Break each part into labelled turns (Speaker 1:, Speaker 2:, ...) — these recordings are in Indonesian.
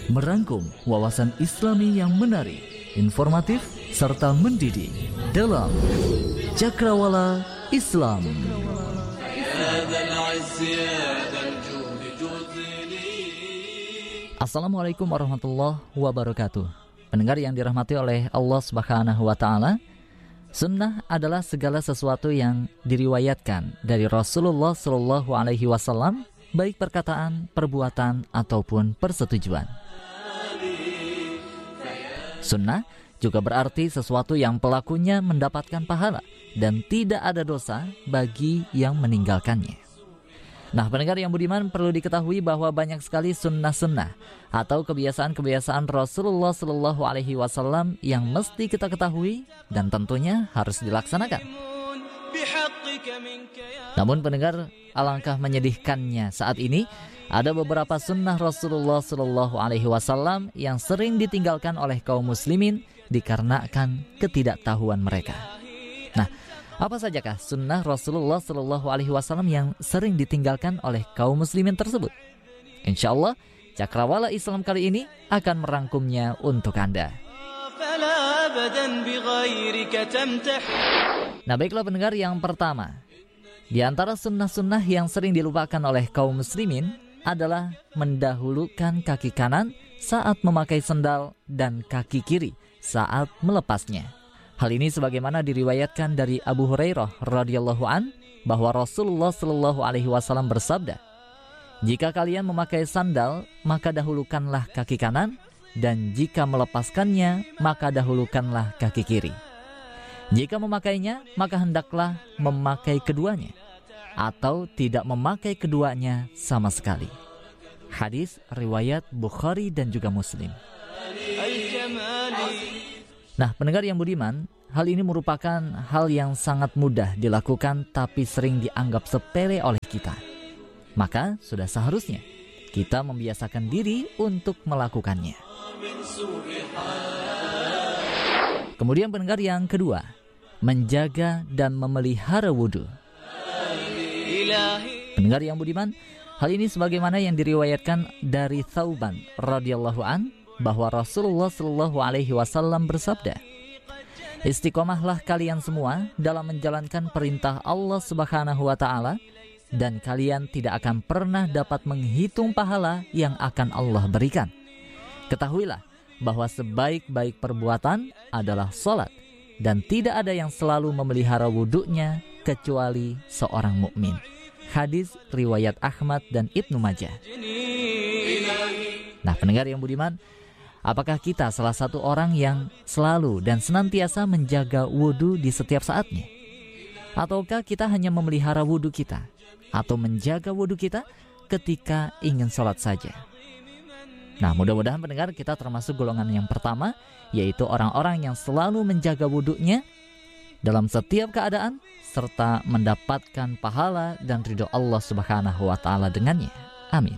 Speaker 1: merangkum wawasan Islami yang menarik, informatif, serta mendidik dalam Cakrawala Islam. Assalamualaikum warahmatullahi wabarakatuh. Pendengar yang dirahmati oleh Allah Subhanahu wa Ta'ala, sunnah adalah segala sesuatu yang diriwayatkan dari Rasulullah Shallallahu Alaihi Wasallam, baik perkataan, perbuatan, ataupun persetujuan. Sunnah juga berarti sesuatu yang pelakunya mendapatkan pahala dan tidak ada dosa bagi yang meninggalkannya. Nah, pendengar yang budiman, perlu diketahui bahwa banyak sekali sunnah-sunnah atau kebiasaan-kebiasaan Rasulullah Shallallahu Alaihi Wasallam yang mesti kita ketahui dan tentunya harus dilaksanakan. Namun pendengar, alangkah menyedihkannya saat ini ada beberapa sunnah Rasulullah Shallallahu Alaihi Wasallam yang sering ditinggalkan oleh kaum muslimin dikarenakan ketidaktahuan mereka. Nah, apa sajakah sunnah Rasulullah Shallallahu Alaihi Wasallam yang sering ditinggalkan oleh kaum muslimin tersebut? Insya Allah, Cakrawala Islam kali ini akan merangkumnya untuk Anda. Nah, baiklah pendengar, yang pertama, di antara sunnah-sunnah yang sering dilupakan oleh kaum muslimin adalah mendahulukan kaki kanan saat memakai sendal dan kaki kiri saat melepasnya. Hal ini sebagaimana diriwayatkan dari Abu Hurairah radhiyallahu an bahwa Rasulullah Shallallahu Alaihi Wasallam bersabda, "Jika kalian memakai sandal, maka dahulukanlah kaki kanan, dan jika melepaskannya, maka dahulukanlah kaki kiri. Jika memakainya, maka hendaklah memakai keduanya, atau tidak memakai keduanya sama sekali." Hadis riwayat Bukhari dan juga Muslim. Nah, pendengar yang budiman, hal ini merupakan hal yang sangat mudah dilakukan tapi sering dianggap sepele oleh kita. Maka sudah seharusnya kita membiasakan diri untuk melakukannya. Kemudian pendengar yang kedua, menjaga dan memelihara wudhu. Pendengar yang budiman, hal ini sebagaimana yang diriwayatkan dari Thauban radhiyallahu an bahwa Rasulullah Shallallahu Alaihi Wasallam bersabda, "Istiqomahlah kalian semua dalam menjalankan perintah Allah Subhanahu Wa Taala, dan kalian tidak akan pernah dapat menghitung pahala yang akan Allah berikan. Ketahuilah bahwa sebaik-baik perbuatan adalah salat, dan tidak ada yang selalu memelihara wudhunya kecuali seorang mukmin." Hadis riwayat Ahmad dan Ibnu Majah. Nah, pendengar yang budiman, apakah kita salah satu orang yang selalu dan senantiasa menjaga wudhu di setiap saatnya? Ataukah kita hanya memelihara wudhu kita atau menjaga wudhu kita ketika ingin sholat saja? Nah, mudah-mudahan pendengar kita termasuk golongan yang pertama, yaitu orang-orang yang selalu menjaga wudhunya dalam setiap keadaan serta mendapatkan pahala dan ridho Allah Subhanahu wa Ta'ala dengannya. Amin.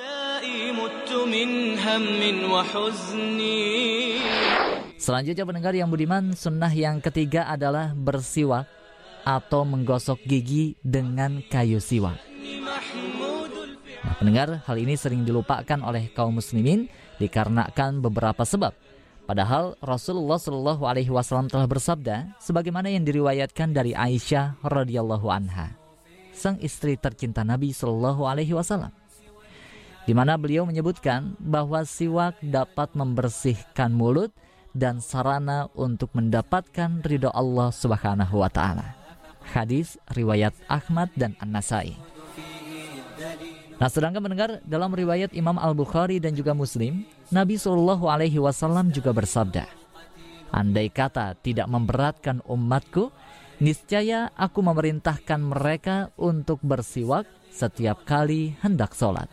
Speaker 1: Selanjutnya pendengar yang budiman, sunnah yang ketiga adalah bersiwak atau menggosok gigi dengan kayu siwak. Nah, pendengar, hal ini sering dilupakan oleh kaum muslimin dikarenakan beberapa sebab. Padahal Rasulullah Shallallahu Alaihi Wasallam telah bersabda, sebagaimana yang diriwayatkan dari Aisyah radhiyallahu anha, sang istri tercinta Nabi Shallallahu Alaihi Wasallam, di mana beliau menyebutkan bahwa siwak dapat membersihkan mulut dan sarana untuk mendapatkan ridho Allah Subhanahu wa Ta'ala. Hadis riwayat Ahmad dan An-Nasai. Nah, sedangkan mendengar dalam riwayat Imam Al-Bukhari dan juga Muslim, Nabi Shallallahu Alaihi Wasallam juga bersabda, "Andai kata tidak memberatkan umatku, niscaya aku memerintahkan mereka untuk bersiwak setiap kali hendak sholat."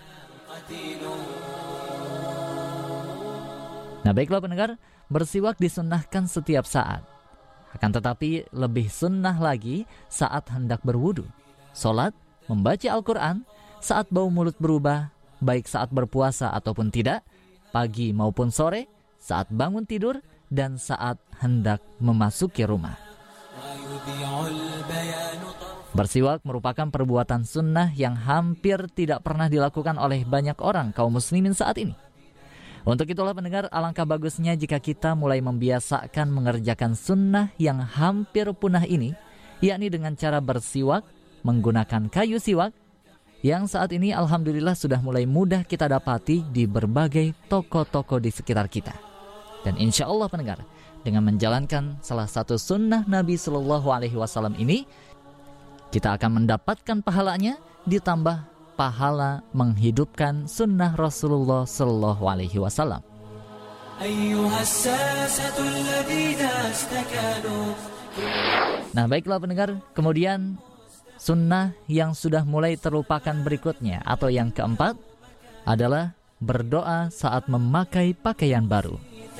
Speaker 1: Nah, baiklah pendengar, bersiwak disunnahkan setiap saat. Akan tetapi lebih sunnah lagi saat hendak berwudu, sholat, membaca Al-Quran, saat bau mulut berubah, baik saat berpuasa ataupun tidak, pagi maupun sore, saat bangun tidur, dan saat hendak memasuki rumah. Bersiwak merupakan perbuatan sunnah yang hampir tidak pernah dilakukan oleh banyak orang kaum muslimin saat ini. Untuk itulah pendengar, alangkah bagusnya jika kita mulai membiasakan mengerjakan sunnah yang hampir punah ini, yakni dengan cara bersiwak, menggunakan kayu siwak, yang saat ini alhamdulillah sudah mulai mudah kita dapati di berbagai toko-toko di sekitar kita. Dan insya Allah pendengar, dengan menjalankan salah satu sunnah Nabi SAW ini, kita akan mendapatkan pahalanya ditambah pahala menghidupkan sunnah Rasulullah SAW. Nah, baiklah pendengar, kemudian sunnah yang sudah mulai terlupakan berikutnya atau yang keempat adalah berdoa saat memakai pakaian baru.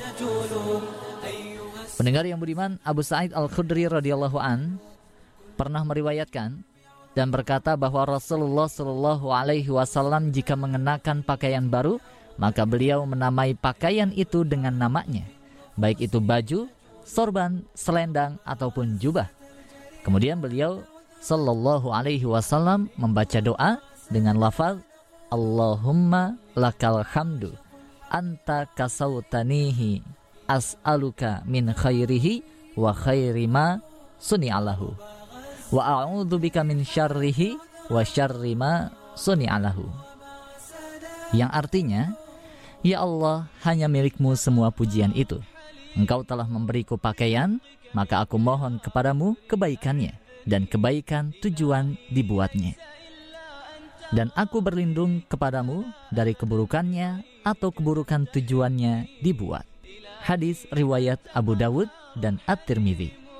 Speaker 1: Pendengar yang budiman, Abu Sa'id Al-Khudri radhiyallahu an pernah meriwayatkan dan berkata bahwa Rasulullah SAW jika mengenakan pakaian baru, maka beliau menamai pakaian itu dengan namanya, baik itu baju, sorban, selendang ataupun jubah. Kemudian beliau SAW membaca doa dengan lafaz Allahumma lakal hamdu anta kasautanihi as'aluka min khairihi wa khairi ma suni'alahu wa a'udzubika min syarrihi wa syarri ma suni'alahu, yang artinya, ya Allah, hanya milikmu semua pujian itu. Engkau telah memberiku pakaian, maka aku mohon kepadamu kebaikannya dan kebaikan tujuan dibuatnya. Dan aku berlindung kepadamu dari keburukannya atau keburukan tujuannya dibuat. Hadis riwayat Abu Dawud dan At-Tirmidzi.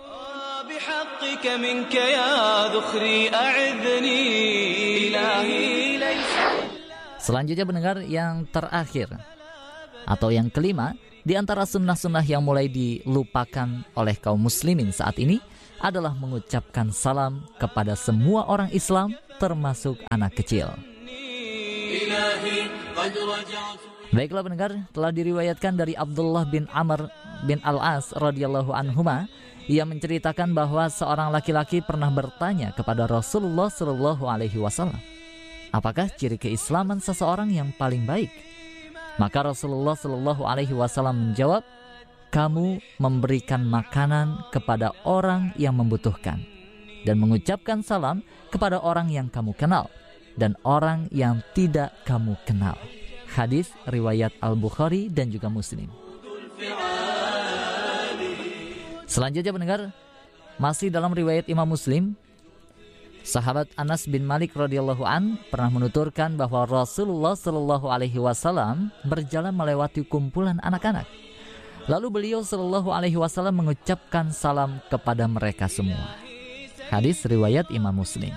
Speaker 1: Selanjutnya pendengar, yang terakhir atau yang kelima di antara sunnah-sunnah yang mulai dilupakan oleh kaum muslimin saat ini adalah mengucapkan salam kepada semua orang Islam termasuk anak kecil. Baiklah pendengar, telah diriwayatkan dari Abdullah bin Amr bin Al-As radhiyallahu anhuma, ia menceritakan bahwa seorang laki-laki pernah bertanya kepada Rasulullah SAW, apakah ciri keislaman seseorang yang paling baik? Maka Rasulullah SAW menjawab, kamu memberikan makanan kepada orang yang membutuhkan dan mengucapkan salam kepada orang yang kamu kenal dan orang yang tidak kamu kenal. Hadis riwayat Al-Bukhari dan juga Muslim. Selanjutnya pendengar, masih dalam riwayat Imam Muslim, sahabat Anas bin Malik radhiyallahu an pernah menuturkan bahwa Rasulullah SAW berjalan melewati kumpulan anak-anak. Lalu beliau SAW mengucapkan salam kepada mereka semua. Hadis riwayat Imam Muslim.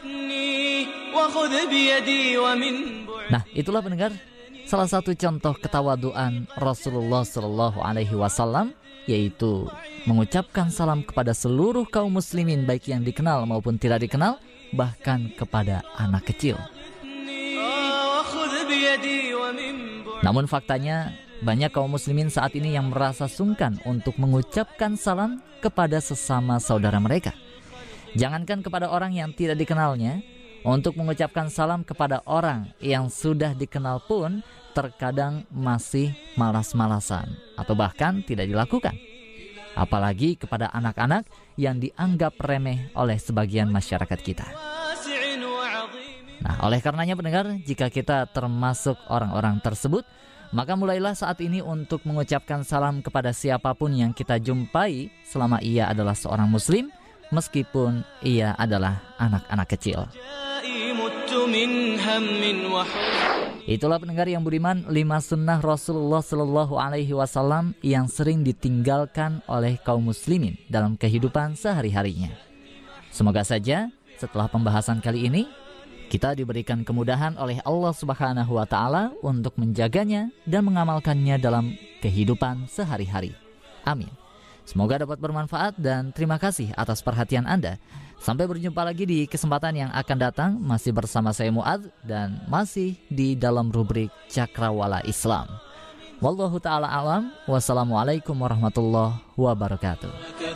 Speaker 1: Nah, itulah pendengar salah satu contoh ketawaduan Rasulullah SAW, yaitu mengucapkan salam kepada seluruh kaum muslimin, baik yang dikenal maupun tidak dikenal, bahkan kepada anak kecil. Namun faktanya banyak kaum muslimin saat ini yang merasa sungkan untuk mengucapkan salam kepada sesama saudara mereka. Jangankan kepada orang yang tidak dikenalnya, untuk mengucapkan salam kepada orang yang sudah dikenal pun terkadang masih malas-malasan atau bahkan tidak dilakukan. Apalagi kepada anak-anak yang dianggap remeh oleh sebagian masyarakat kita. Nah, oleh karenanya pendengar, jika kita termasuk orang-orang tersebut, maka mulailah saat ini untuk mengucapkan salam kepada siapapun yang kita jumpai selama ia adalah seorang muslim, meskipun ia adalah anak-anak kecil. Itulah pendengar yang budiman, 5 sunnah Rasulullah SAW yang sering ditinggalkan oleh kaum muslimin dalam kehidupan sehari-harinya. Semoga saja setelah pembahasan kali ini kita diberikan kemudahan oleh Allah Subhanahu wa taala untuk menjaganya dan mengamalkannya dalam kehidupan sehari-hari. Amin. Semoga dapat bermanfaat dan terima kasih atas perhatian Anda. Sampai berjumpa lagi di kesempatan yang akan datang, masih bersama saya Muadz dan masih di dalam rubrik Cakrawala Islam. Wallahu ta'ala alam. Wassalamualaikum warahmatullahi wabarakatuh.